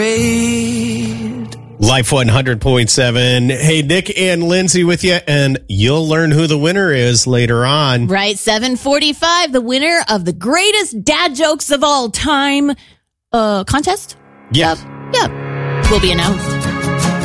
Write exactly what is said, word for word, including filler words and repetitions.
Life one hundred point seven. Hey, Nick and Lindsay with you, and you'll learn who the winner is later on. Right, seven forty-five, the winner of the greatest dad jokes of all time uh, contest? Yeah. Yep. Yep. Will be announced.